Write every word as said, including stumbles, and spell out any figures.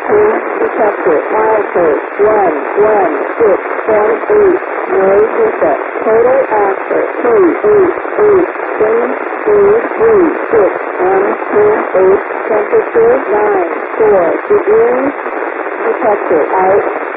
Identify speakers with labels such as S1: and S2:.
S1: two, detected, mileage, one, one, six, one, eight, no defect, total actor, two, eight, eight, change, three, three, six, one, two, eight, temperature, nine, four, degrees, detected, out,